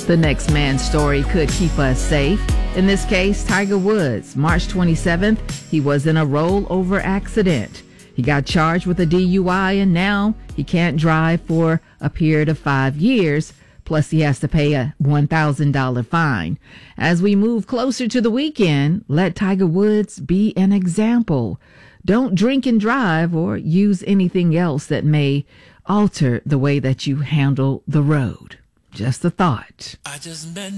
The next man's story could keep us safe. In this case, Tiger Woods. March 27th, he was in a rollover accident. He got charged with a DUI, and now he can't drive for a period of 5 years. Plus, he has to pay a $1,000 fine. As we move closer to the weekend, let Tiger Woods be an example. Don't drink and drive or use anything else that may alter the way that you handle the road. Just a thought. I just met